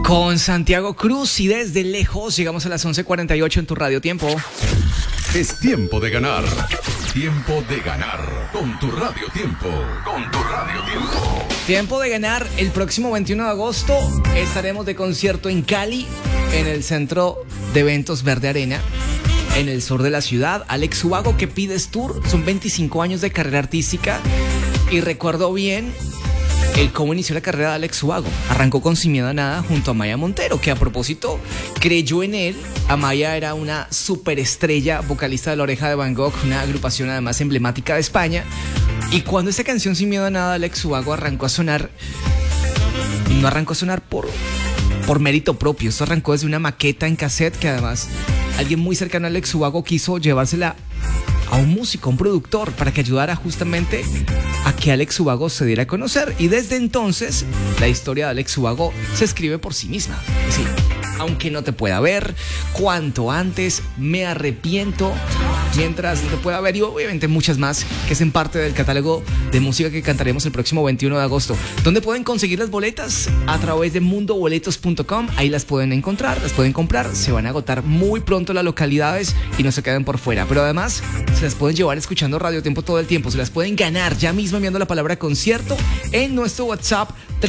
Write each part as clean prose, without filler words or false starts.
Con Santiago Cruz y desde lejos llegamos a las 11:48 en tu Radio Tiempo. Es tiempo de ganar. Tiempo de ganar con tu Radio Tiempo. Con tu Radio Tiempo. Tiempo de ganar. El próximo 21 de agosto estaremos de concierto en Cali, en el Centro de Eventos Verde Arena, en el sur de la ciudad. Alex Ubago, ¿qué pides tour? Son 25 años de carrera artística y recuerdo bien cómo inició la carrera de Alex Ubago. Arrancó con Sin Miedo a Nada junto a Maya Montero, que a propósito creyó en él. Amaya era una superestrella, vocalista de La Oreja de Van Gogh, una agrupación además emblemática de España. Y cuando esta canción Sin Miedo a Nada, Alex Ubago arrancó a sonar, no arrancó a sonar por mérito propio. Esto arrancó desde una maqueta en cassette que además alguien muy cercano a Alex Ubago quiso llevársela a un músico, un productor, para que ayudara justamente a que Alex Ubago se diera a conocer. Y desde entonces la historia de Alex Ubago se escribe por sí misma. Es decir, aunque no te pueda ver, cuanto antes, Me arrepiento, Mientras no te pueda ver, y obviamente muchas más que hacen parte del catálogo de música que cantaremos el próximo 21 de agosto. ¿Dónde pueden conseguir las boletas? A través de mundoboletos.com. Ahí las pueden encontrar, las pueden comprar. Se van a agotar muy pronto las localidades y no se queden por fuera. Pero además se las pueden llevar escuchando Radio Tiempo todo el tiempo. Se las pueden ganar ya mismo enviando la palabra concierto en nuestro WhatsApp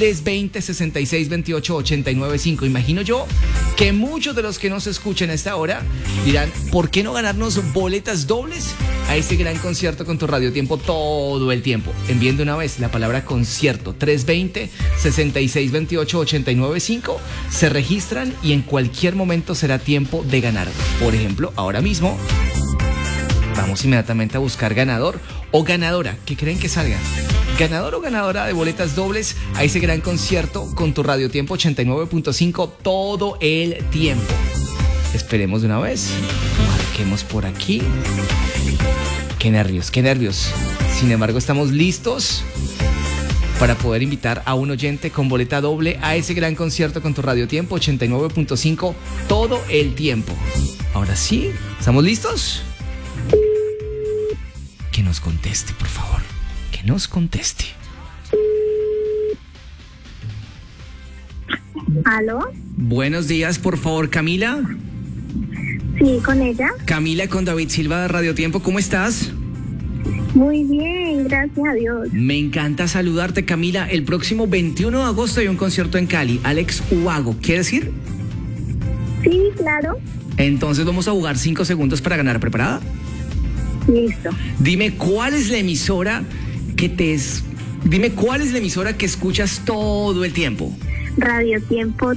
320-6628-895. Imagino yo que muchos de los que nos escuchan a esta hora dirán, ¿por qué no ganarnos boletas dobles a ese gran concierto con tu Radio Tiempo todo el tiempo? Envíen de una vez la palabra concierto 320-6628-895. Se registran y en cualquier momento será tiempo de ganar. Por ejemplo, ahora mismo vamos inmediatamente a buscar ganador o ganadora. ¿Qué creen que salga? Ganador o ganadora de boletas dobles a ese gran concierto con tu Radio Tiempo 89.5 todo el tiempo. Esperemos de una vez. Marquemos por aquí. Qué nervios, qué nervios. Sin embargo, estamos listos para poder invitar a un oyente con boleta doble a ese gran concierto con tu Radio Tiempo 89.5 todo el tiempo. Ahora sí, ¿estamos listos? Que nos conteste, por favor. Que nos conteste. ¿Aló? Buenos días, por favor, Camila. Sí, con ella. Camila, con David Silva de Radio Tiempo, ¿cómo estás? Muy bien, gracias a Dios. Me encanta saludarte, Camila. El próximo 21 de agosto hay un concierto en Cali. Alex Ubago, ¿quieres ir? Sí, claro. Entonces vamos a jugar 5 segundos para ganar. ¿Preparada? Listo. Dime cuál es la emisora Dime cuál es la emisora que escuchas todo el tiempo. Radio Tiempo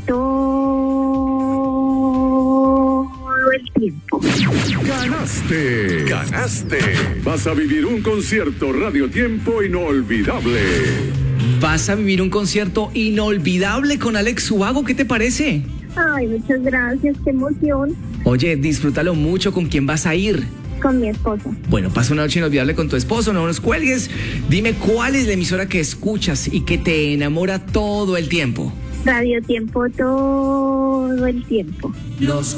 todo el tiempo. ¡Ganaste! ¡Ganaste! Vas a vivir un concierto Radio Tiempo inolvidable. Vas a vivir un concierto inolvidable con Alex Ubago. ¿Qué te parece? Ay, muchas gracias, qué emoción. Oye, disfrútalo mucho. ¿Con quién vas a ir? Con mi esposo. Bueno, pasa una noche inolvidable con tu esposo, no nos cuelgues. Dime cuál es la emisora que escuchas y que te enamora todo el tiempo. Radio Tiempo todo el tiempo. Los